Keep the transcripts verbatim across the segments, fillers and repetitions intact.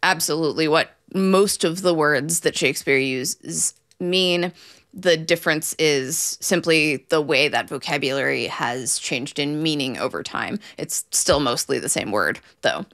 absolutely what most of the words that Shakespeare uses mean. The difference is simply the way that vocabulary has changed in meaning over time. It's still mostly the same word, though.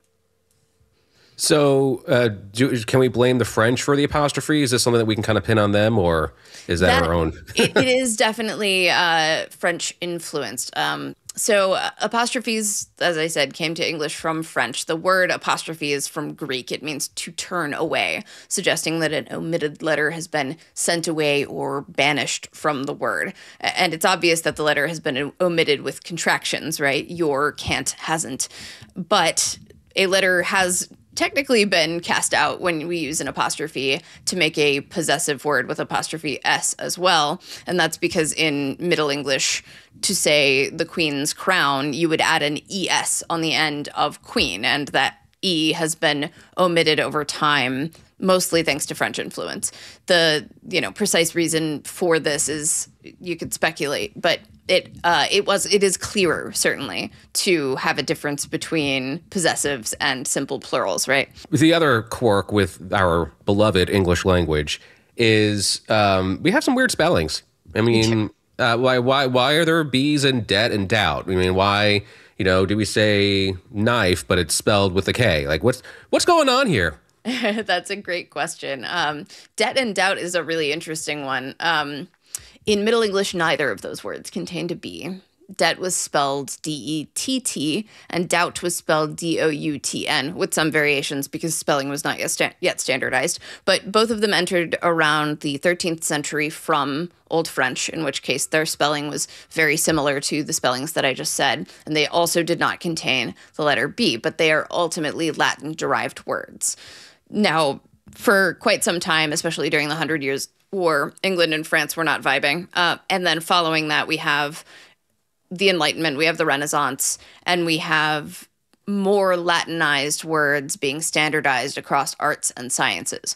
So uh, do, can we blame the French for the apostrophe? Is this something that we can kind of pin on them, or is that, that our own? it, it is definitely uh, French influenced. Um, so uh, apostrophes, as I said, came to English from French. The word apostrophe is from Greek. It means to turn away, suggesting that an omitted letter has been sent away or banished from the word. And it's obvious that the letter has been omitted with contractions, right? Your, can't, hasn't. But a letter has technically been cast out when we use an apostrophe to make a possessive word with apostrophe S as well. And that's because in Middle English, to say the Queen's crown, you would add an E S on the end of Queen, and that E has been omitted over time, mostly thanks to French influence. The, you know, precise reason for this is, you could speculate, but it uh, it was it is clearer, certainly, to have a difference between possessives and simple plurals, right? The other quirk with our beloved English language is um, we have some weird spellings. I mean, uh, why why why are there B's in debt and doubt? I mean, why, you know, do we say knife but it's spelled with a K? Like, what's what's going on here? That's a great question. Um, debt and doubt is a really interesting one. Um, in Middle English, neither of those words contained a B. Debt was spelled D E T T, and doubt was spelled D O U T N, with some variations because spelling was not yet, sta- yet standardized. But both of them entered around the thirteenth century from Old French, in which case their spelling was very similar to the spellings that I just said. And they also did not contain the letter B, but they are ultimately Latin-derived words. Now, for quite some time, especially during the Hundred Years' War, England and France were not vibing. Uh, and then following that, we have the Enlightenment, we have the Renaissance, and we have more Latinized words being standardized across arts and sciences.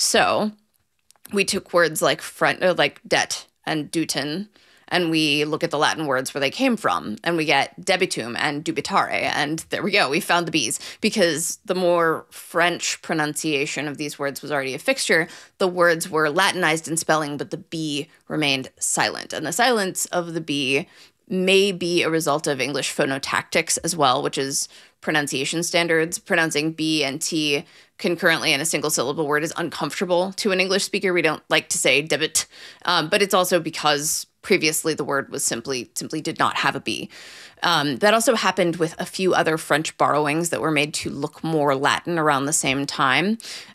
So we took words like front, uh, like debt and dutin, and we look at the Latin words where they came from, and we get debitum and dubitare, and there we go, we found the B's. Because the more French pronunciation of these words was already a fixture, the words were Latinized in spelling, but the B remained silent. And the silence of the B may be a result of English phonotactics as well, which is pronunciation standards. Pronouncing B and T concurrently in a single syllable word is uncomfortable to an English speaker. We don't like to say debit, um, but it's also because previously the word was simply simply did not have a B. Um, that also happened with a few other French borrowings that were made to look more Latin around the same time,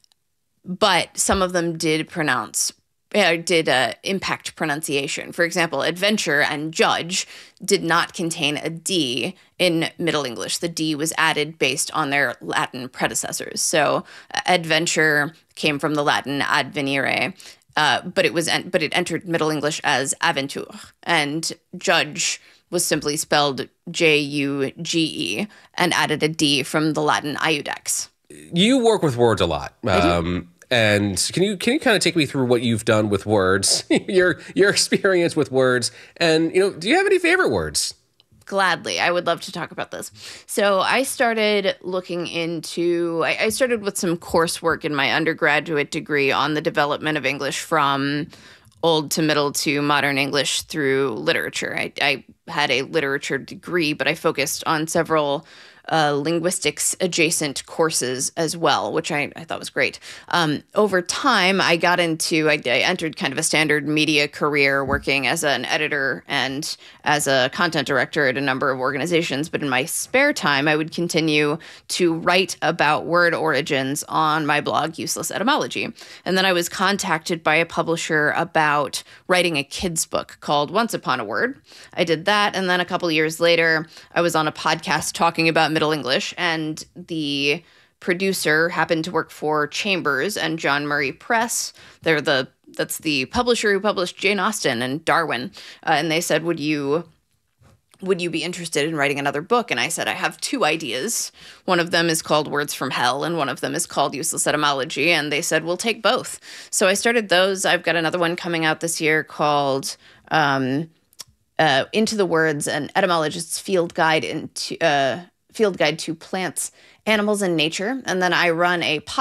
but some of them did pronounce Uh, did uh, impact pronunciation. For example, adventure and judge did not contain a D in Middle English. The D was added based on their Latin predecessors. So uh, adventure came from the Latin advenire, uh, but it was en- but it entered Middle English as aventure, and judge was simply spelled J U G E and added a D from the Latin iudex. You work with words a lot. I do. Um, And can you can you kind of take me through what you've done with words, your your experience with words, and you know, do you have any favorite words? Gladly, I would love to talk about this. So I started looking into. I, I started with some coursework in my undergraduate degree on the development of English from Old to Middle to Modern English through literature. I, I had a literature degree, but I focused on several Uh, linguistics adjacent courses as well, which I, I thought was great. Um, over time, I got into, I, I entered kind of a standard media career working as an editor and as a content director at a number of organizations. But in my spare time, I would continue to write about word origins on my blog, Useless Etymology. And then I was contacted by a publisher about writing a kid's book called Once Upon a Word. I did that. And then a couple years later, I was on a podcast talking about Middle English, and the producer happened to work for Chambers and John Murray Press. They're the that's the publisher who published Jane Austen and Darwin, uh, and they said, "Would you would you be interested in writing another book?" And I said, "I have two ideas. One of them is called Words from Hell, and one of them is called Useless Etymology." And they said, "We'll take both." So I started those. I've got another one coming out this year called Um, uh, Into the Words, an etymologist's field guide into uh, field guide to plants, animals, and nature. And then I run a podcast